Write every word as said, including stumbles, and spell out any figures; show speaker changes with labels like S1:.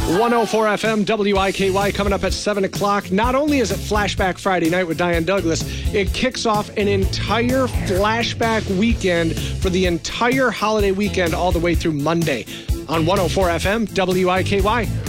S1: one oh four F M, W I K Y, coming up at seven o'clock. Not only is it Flashback Friday night with Diane Douglas, it kicks off an entire flashback weekend for the entire holiday weekend all the way through Monday on one oh four F M, W I K Y.